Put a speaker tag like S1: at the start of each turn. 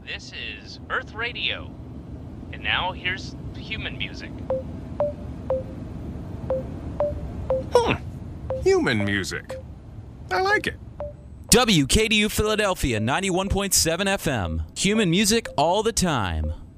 S1: This is Earth Radio. And now here's human music.
S2: Human music. I like it.
S3: WKDU Philadelphia 91.7 FM. Human music all the time.